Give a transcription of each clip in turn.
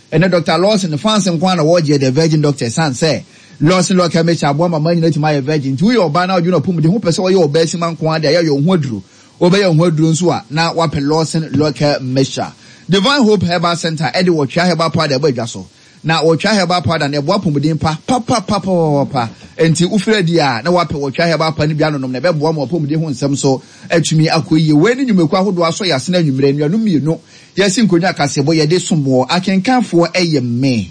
and Dr. Lawson the fans and Kwana Ward the Virgin Doctor San say Lawson Loka Mecha Boma money to my virgin to your banner you know pum the who saw your best man Kwanda your Hodru obey your Hodrunzua now Wapen Lawson Loka Mesha Divine Hope Herbal Center Eddie Wacha Herbal Pada Bejaso na Wacha Herbal Pada ne Wapum Dimpa papa enti ufredia na Wape Wacha Herbal Pani Biano no nebe boa mo pum de ho nsem so atumi akoyi we ni nyumekwa hodo aso yase na nyumre nuanu mienu yesi nkonya kasebo ye de somo akenkanfo me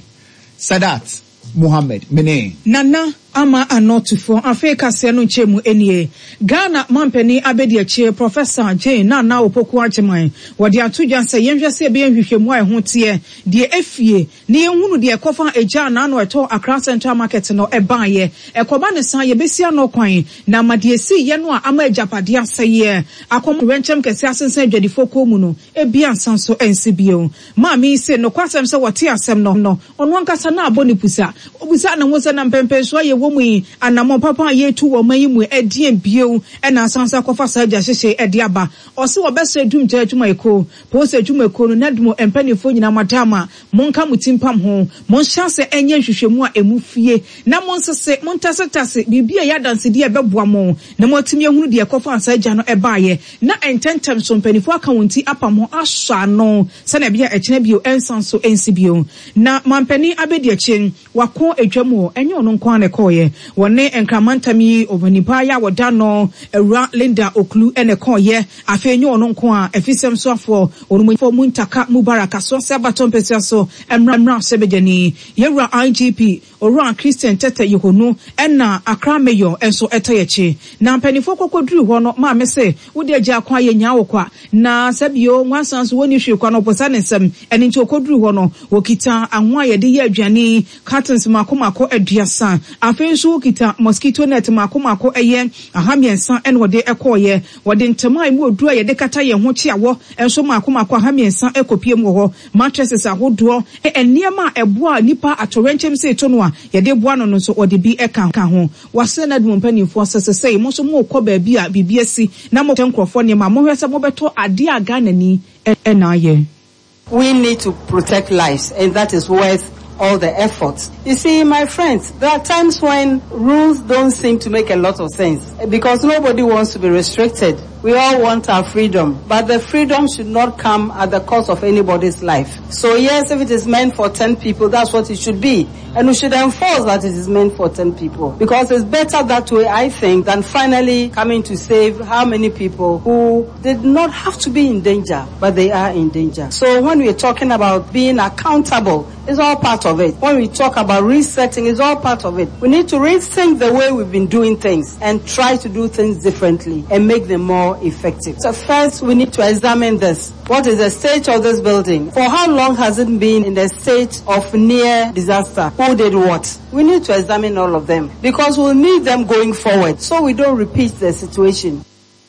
Sadat Muhammad Mene Nana ama anotufo afeka se no nchemu enie Ghana mampeni abedi achi Professor Jane Nana opoku acheman wode atudwa se yenhwese be nhwehwemu a ho tie de afie ne yenhunu de ekofa eja na no eto Accra Central Market no ebaye ekoba ne san ye besia no kwan na made si ye no a ama ajapade aseye akom wenchem kese asensan adwadifo komu no ebia nsanso ensibio maami se no kwasem se wote asem no ono ankasa na aboni pusa obusa na wo se na mpempe so ye womu anamo papa ye tu wo mayi mu edie bio e na sansa kofa saja hyehe ede aba o se wo bese dumja adwuma eko po se adwuma eko no nadumo empanifo nyina matama monka mutimpam ho monhyase enye hwehwemu a emufie na monsese montasetase bibia ya dansedi e beboa mo na motimi ehunu de kofa saja no ebaye na ententem so mpanifo aka wonti apam ho aswa no se na bia ekene bio ensanso ensibio na mampani abedi achen wako adwamu enye ono nkwa ne koye wone enkramantami obanipa ya wodano Ewra Linda Oklu ene koye afenye ono nko a efisem so afo onumfo muntaka mubaraka so sabaton pesia so emra sebejani yewra IGP Owra Christian Tete Yehono ena Accra Mayor enso etayechi na mpanifo kokoduru ho no ma mese wode agya kwa ye nya wokwa na sabio nwansanso woni hwekwa no posane nsem eni nti okoduru ho no wokita anwa ye de ye adwane cartons makomako aduasa afenso kita mosquito net makomako eye ahamiensa ene wode ekoye wode ntema imu oduru ye de kata ye ho chiawo enso makomako ahamiensa ekopiem wo mattresses ahodo eniema eboa nipa atorenchem se to no ye de boa no so wode bi eka ho wase na dum mpanifo sesesei mo so mo kɔ ba bi a bibiasi na mo tenkrofo ne ma mo hwese mo beto ade aga nani enaye. We need to protect lives, and that is worth all the efforts. You see, my friends, there are times when rules don't seem to make a lot of sense because nobody wants to be restricted. We all want our freedom, but the freedom should not come at the cost of anybody's life. So yes, if it is meant for 10 people, that's what it should be. And we should enforce that it is meant for 10 people. Because it's better that way, I think, than finally coming to save how many people who did not have to be in danger, but they are in danger. So when we're talking about being accountable, it's all part of it. When we talk about resetting, it's all part of it. We need to rethink the way we've been doing things and try to do things differently and make them more effective. So first, we need to examine this. What is the state of this building? For how long has it been in the state of near disaster? Who did what? We need to examine all of them because we'll need them going forward so we don't repeat the situation.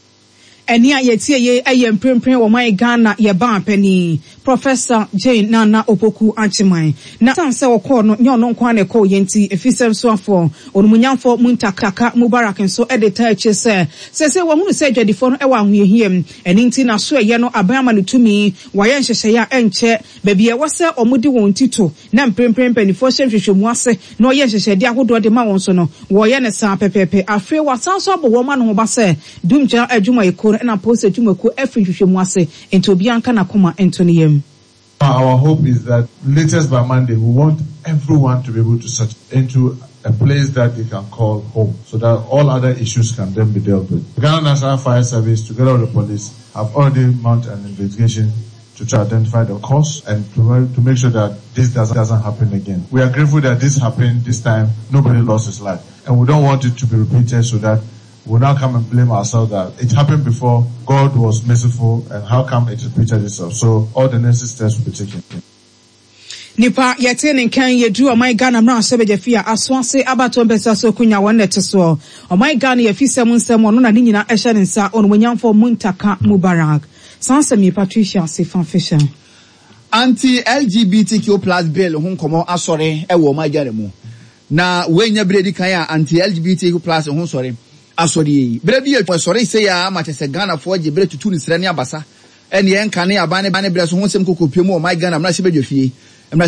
Eni ayetie ye ayemprempren wo man Ghana ye ban pani Professor Jane Nana Opoku Achiman na sanse wo ko no nye ono nkwa na ko yenti efisem so afo onumunyamfo muntakaka mubarak nso edeta eche se wo hunu se adwadifo no e wa ahoyehiem eni nti na so ye no aban no tumi waye nhyehyeye a enche bebie wo se omudi won tito na mprempren panifo hwehwehwemu ase na oye nhyehyede ahodo de ma won so no wo ye ne san pepepe afre wasanso abo wo ma no ba se dumja adwuma ekoro na post adwumako afri hwehwemu ase enti obi anka na koma entoniyem. Our hope is that latest by Monday, we want everyone to be able to search into a place that they can call home so that all other issues can then be dealt with. The Ghana National Fire Service, together with the police, have already mounted an investigation to try to identify the cause and to make sure that this doesn't happen again. We are grateful that this happened this time, nobody lost his life. And we don't want it to be repeated so that we'll now come and blame ourselves that it happened before, God was merciful, and how come it repeated itself? So all the necessary steps will be taken. Nipa yetene kan yedu omai Ghana mra sebejafia aswase abato mbesa so kunya wonete so omai Ghana yefisem nsem ono na nyina ehye ne nsa onumonyamfo muntaka mubarak sansemi Patricia Sefan Fisher anti-LGBTQ plus bill ho nkomo asore ewo omai Ghana mu na wenya bredi kan ya anti-LGBTQ plus ho sore asori bre bi asori se ya ma chese Ghana fo je bre tutu ni sere ne abasa ene enka ne abane bane bre so ho sem kokopiem omai Ghana mra sebejafie